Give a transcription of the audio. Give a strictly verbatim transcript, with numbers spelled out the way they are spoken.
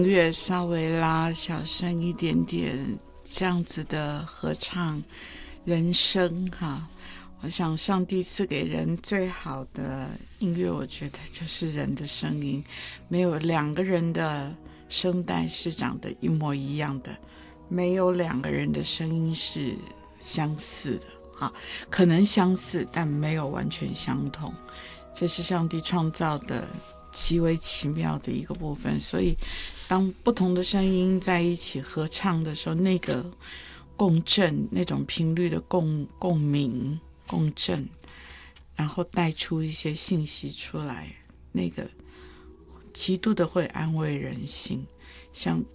音乐稍微拉小声一点点，这样子的合唱人声哈。我想上帝赐给人最好的音乐，我觉得就是人的声音，没有两个人的声带是长得一模一样的，没有两个人的声音是相似的哈，可能相似，但没有完全相同，这是上帝创造的极为奇妙的一个部分。所以当不同的声音在一起合唱的时候，那个共振，那种频率的共共鸣共振，然后带出一些信息出来，那个极度的会安慰人心。像